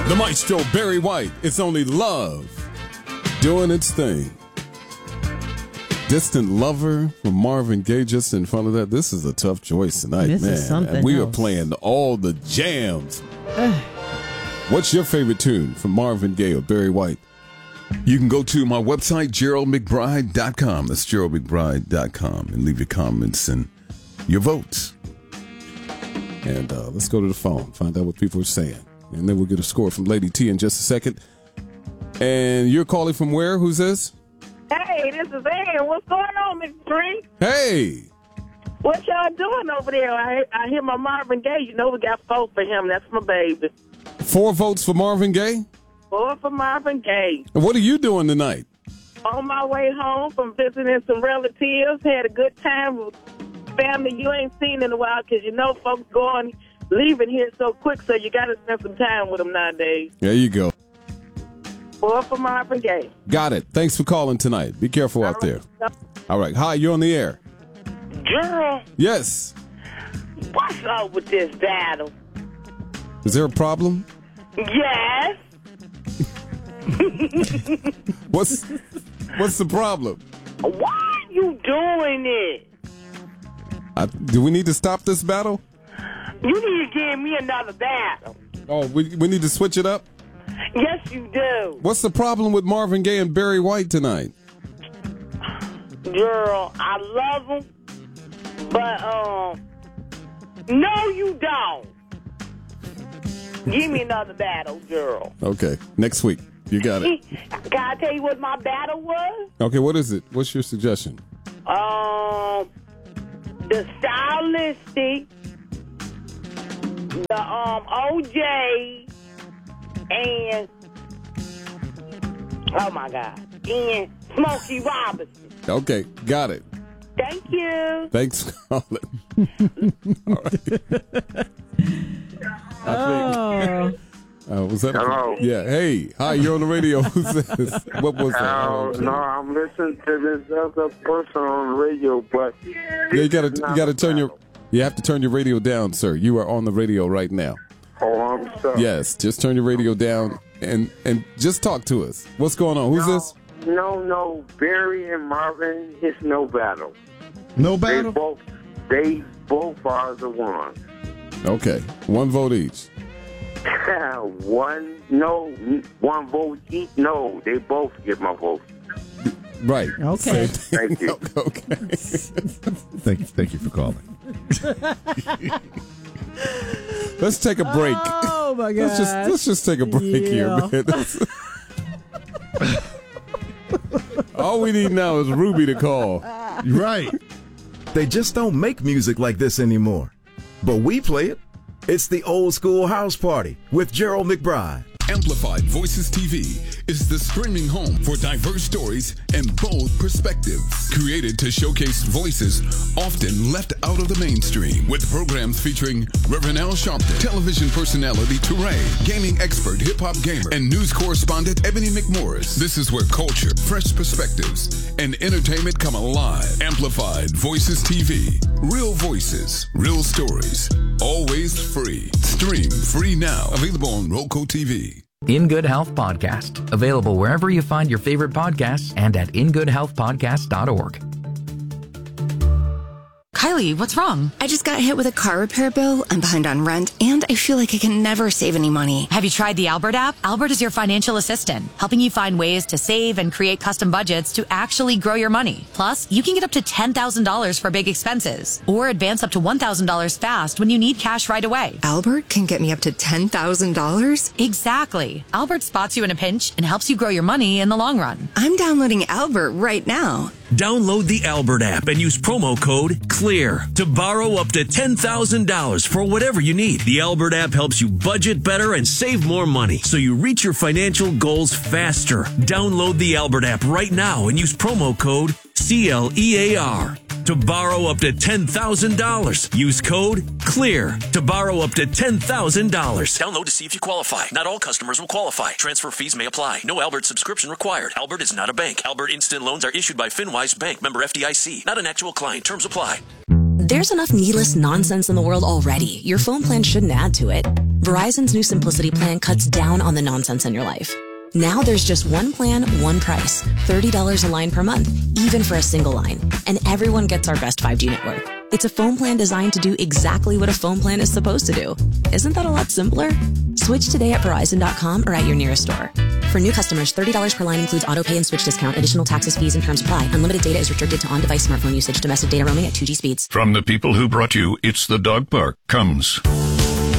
The maestro, Barry White. It's only love doing its thing. Distant Lover from Marvin Gaye just in front of that. This is a tough choice tonight, this man. Is something we else. are playing all the jams. What's your favorite tune from Marvin Gaye or Barry White? You can go to my website, GeraldMcBride.com. That's GeraldMcBride.com, and leave your comments and your votes. And let's go to the phone, find out what people are saying. And then we'll get a score from Lady T in just a second. And you're calling from where? Who's this? Hey, this is Ann. What's going on, Mr. Green? Hey. What y'all doing over there? I hear my Marvin Gaye. You know we got 4 for him. That's my baby. 4 votes for Marvin Gaye? 4 for Marvin Gaye. And what are you doing tonight? On my way home from visiting some relatives. Had a good time with family you ain't seen in a while because you know folks leaving here so quick, so you got to spend some time with them nowadays. There you go. 4 for Marvin Gaye. Got it. Thanks for calling tonight. Be careful out there. All right. Hi, you're on the air. Gerald, Yes. what's up with this battle? Is there a problem? Yes. What's the problem? Why are you doing it? Do we need to stop this battle? You need to give me another battle. Oh, we need to switch it up? Yes, you do. What's the problem with Marvin Gaye and Barry White tonight? Girl, I love them, but, no, you don't. Give me another battle, girl. Okay, next week. You got it. Can I tell you what my battle was? Okay, what is it? What's your suggestion? The Stylistic, the, OJ, and, oh my God, and Smokey Robinson. Okay, got it. Thank you. Thanks for calling. All right. Was that? Hello. Yeah. Hey. Hi. You're on the radio. Who's this? What was that? No, I'm listening to this other person on the radio, but Yeah, you gotta turn you have to turn your radio down, sir. You are on the radio right now. Oh, I'm sorry. Yes. Just turn your radio down and just talk to us. What's going on? Who's this? No. Barry and Marvin, it's no battle. No battle? They both are the ones. Okay. 1 vote each. One vote each. No, they both get my vote. Right. Okay. Thank you. Okay. Thank you for calling. Let's take a break. Oh my God. Let's just take a break here, man. All we need now is Ruby to call. Right. They just don't make music like this anymore. But we play it. It's the Old School House Party with Gerald McBride. Amplified Voices TV is the streaming home for diverse stories and bold perspectives. Created to showcase voices often left out of the mainstream. With programs featuring Reverend Al Sharpton, television personality Teray, gaming expert hip-hop gamer, and news correspondent Ebony McMorris. This is where culture, fresh perspectives, and entertainment come alive. Amplified Voices TV. Real voices, real stories. Always free. Stream free now. Available on Roku TV. In Good Health Podcast, available wherever you find your favorite podcasts and at ingoodhealthpodcast.org. Kylie, what's wrong? I just got hit with a car repair bill, I'm behind on rent, and I feel like I can never save any money. Have you tried the Albert app? Albert is your financial assistant, helping you find ways to save and create custom budgets to actually grow your money. Plus, you can get up to $10,000 for big expenses, or advance up to $1,000 fast when you need cash right away. Albert can get me up to $10,000? Exactly. Albert spots you in a pinch and helps you grow your money in the long run. I'm downloading Albert right now. Download the Albert app and use promo code CLEAR to borrow up to $10,000 for whatever you need. The Albert app helps you budget better and save more money so you reach your financial goals faster. Download the Albert app right now and use promo code CLEAR to borrow up to $10,000. Use code CLEAR to borrow up to $10,000. Download to see if you qualify. Not all customers will qualify. Transfer fees may apply. No Albert subscription required. Albert is not a bank. Albert Instant Loans are issued by FinWise Bank, member FDIC. Not an actual client. Terms apply. There's enough needless nonsense in the world already. Your phone plan shouldn't add to it. Verizon's new Simplicity plan cuts down on the nonsense in your life. Now there's just one plan, one price, $30 a line per month, even for a single line. And everyone gets our best 5G network. It's a phone plan designed to do exactly what a phone plan is supposed to do. Isn't that a lot simpler? Switch today at Verizon.com or at your nearest store. For new customers, $30 per line includes auto pay and switch discount. Additional taxes, fees, and terms apply. Unlimited data is restricted to on-device smartphone usage. Domestic data roaming at 2G speeds. From the people who brought you It's the Dog Park comes